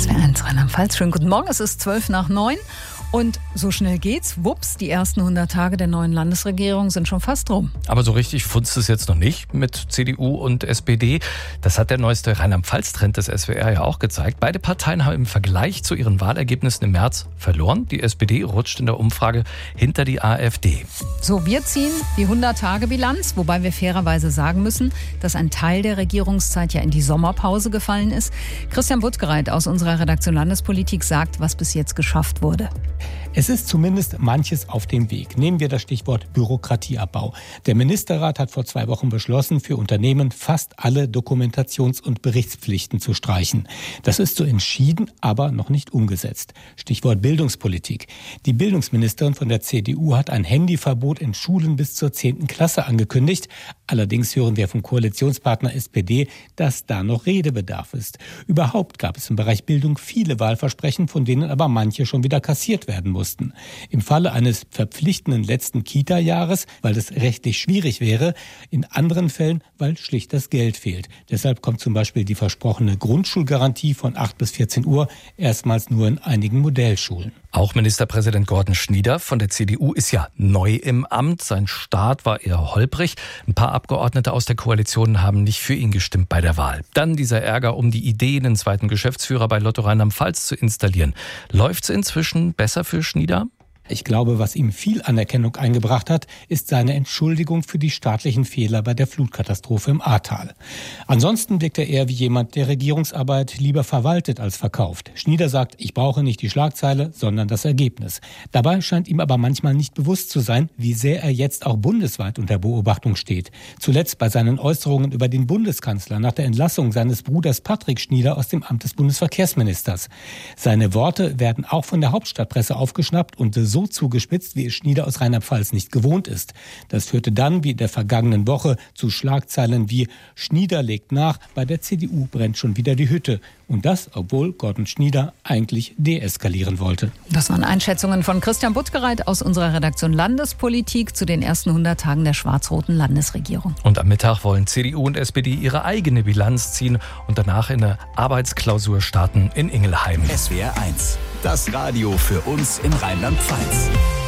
SWR1 Rheinland-Pfalz. Schönen guten Morgen, es ist 8:12 und so schnell geht's. Wups, die ersten 100 Tage der neuen Landesregierung sind schon fast rum. Aber so richtig funzt es jetzt noch nicht mit CDU und SPD. Das hat der neueste Rheinland-Pfalz-Trend des SWR ja auch gezeigt. Beide Parteien haben im Vergleich zu ihren Wahlergebnissen im März verloren. Die SPD rutscht in der Umfrage hinter die AfD. So, wir ziehen die 100-Tage-Bilanz, wobei wir fairerweise sagen müssen, dass ein Teil der Regierungszeit ja in die Sommerpause gefallen ist. Christian Buttgereit aus unserer Redaktion Landespolitik sagt, was bis jetzt geschafft wurde. Es ist zumindest manches auf dem Weg. Nehmen wir das Stichwort Bürokratieabbau. Der Ministerrat hat vor 2 Wochen beschlossen, für Unternehmen fast alle Dokumentations- und Berichtspflichten zu streichen. Das ist so entschieden, aber noch nicht umgesetzt. Stichwort Bildungspolitik. Die Bildungsministerin von der CDU hat ein Handyverbot in Schulen bis zur 10. Klasse angekündigt. Allerdings hören wir vom Koalitionspartner SPD, dass da noch Redebedarf ist. Überhaupt gab es im Bereich Bildung viele Wahlversprechen, von denen aber manche schon wieder kassiert werden mussten. Im Falle eines verpflichtenden letzten Kita-Jahres, weil das rechtlich schwierig wäre, in anderen Fällen, weil schlicht das Geld fehlt. Deshalb kommt zum Beispiel die versprochene Grundschulgarantie von 8 bis 14 Uhr erstmals nur in einigen Modellschulen. Auch Ministerpräsident Gordon Schnieder von der CDU ist ja neu im Amt. Sein Start war eher holprig. Ein paar Abgeordnete aus der Koalition haben nicht für ihn gestimmt bei der Wahl. Dann dieser Ärger um die Idee, einen zweiten Geschäftsführer bei Lotto Rheinland-Pfalz zu installieren. Läuft's inzwischen besser für Schnieder? Ich glaube, was ihm viel Anerkennung eingebracht hat, ist seine Entschuldigung für die staatlichen Fehler bei der Flutkatastrophe im Ahrtal. Ansonsten wirkt er eher wie jemand, der Regierungsarbeit lieber verwaltet als verkauft. Schnieder sagt, ich brauche nicht die Schlagzeile, sondern das Ergebnis. Dabei scheint ihm aber manchmal nicht bewusst zu sein, wie sehr er jetzt auch bundesweit unter Beobachtung steht. Zuletzt bei seinen Äußerungen über den Bundeskanzler nach der Entlassung seines Bruders Patrick Schnieder aus dem Amt des Bundesverkehrsministers. Seine Worte werden auch von der Hauptstadtpresse aufgeschnappt und so zugespitzt, wie es Schnieder aus Rheinland-Pfalz nicht gewohnt ist. Das führte dann, wie in der vergangenen Woche, zu Schlagzeilen wie Schnieder legt nach, bei der CDU brennt schon wieder die Hütte. Und das, obwohl Gordon Schnieder eigentlich deeskalieren wollte. Das waren Einschätzungen von Christian Buttgereit aus unserer Redaktion Landespolitik zu den ersten 100 Tagen der schwarz-roten Landesregierung. Und am Mittag wollen CDU und SPD ihre eigene Bilanz ziehen und danach in eine Arbeitsklausur starten in Ingelheim. SWR1, das Radio für uns in Rheinland-Pfalz.